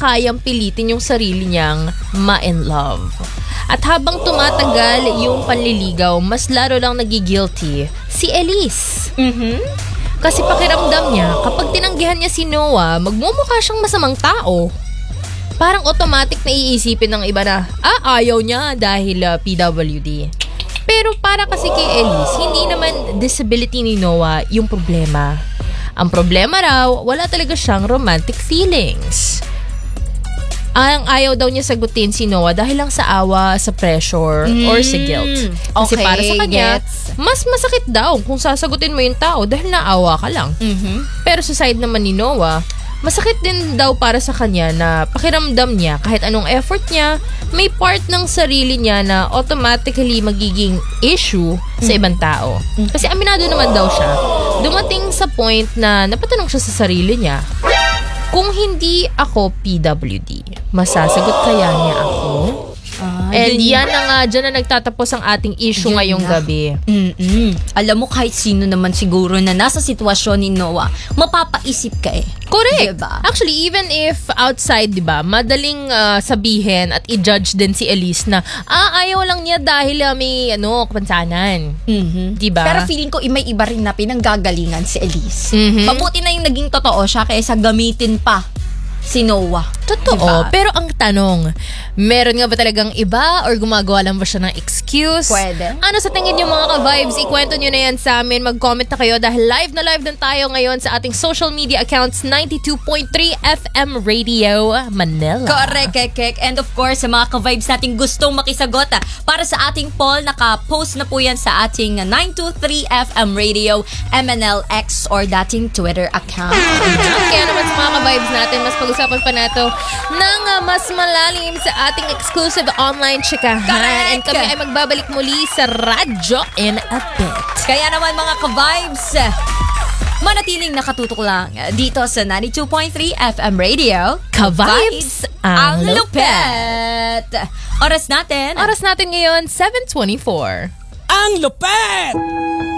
kayang pilitin yung sarili niyang ma-in love. At habang tumatagal yung panliligaw, mas laro lang nagigilty si Elise. Kasi pakiramdam niya, kapag tinanggihan niya si Noah, magmumukha siyang masamang tao. Parang automatic na iisipin ng iba na, ayaw niya dahil PWD. Pero para kasi kay Elise, hindi naman disability ni Noah yung problema. Ang problema raw, wala talaga siyang romantic feelings. Ang ayaw daw niya sagutin si Noah dahil lang sa awa, sa pressure, or sa guilt. Kasi Okay, para sa kanya, gets. mas masakit daw kung sasagutin mo yung tao dahil naawa ka lang. Pero sa side naman ni Noah, masakit din daw para sa kanya na pakiramdam niya kahit anong effort niya, may part ng sarili niya na automatically magiging issue sa ibang tao. Kasi aminado naman daw siya. Dumating sa point na napatanong siya sa sarili niya, kung hindi ako PWD, masasagot kaya niya ako? And yan na nga, dyan na nagtatapos ang ating issue ngayong gabi. Alam mo, kahit sino naman siguro na nasa sitwasyon ni Noah, mapapaisip ka eh. Correct. Diba? Actually, even if outside, diba, madaling sabihin at i-judge din si Elise na, ayaw lang niya dahil may kapansanan. Diba? Pero feeling ko may iba rin na pinanggagalingan si Elise. Mabuti na yung naging totoo siya kaysa gamitin pa si Noah. Totoo. Diba? Pero ang tanong, meron nga ba talagang iba or gumagawa lang ba siya ng excuse? Pwede. Ano sa tingin niyo mga ka-vibes? Ikwento niyo na yan sa amin. Mag-comment na kayo dahil live na live din tayo ngayon sa ating social media accounts 92.3 FM Radio Manila. Correct, kek. And of course, sa mga ka-vibes natin gustong makisagot para sa ating poll, naka-post na po yan sa ating 923 FM Radio MNLX or dating Twitter account. Kaya naman sa mga ka-vibes natin, mas pag-usapan pa nato ng mas malalim sa ating exclusive online chikahan. Correct. And kami ay magbabalik muli sa radyo in a bit. Kaya naman mga ka-vibes, manatiling nakatutok lang dito sa 92.3 FM Radio. Ka-vibes ang lupet. Oras natin ngayon, 7:24. Ang lupet!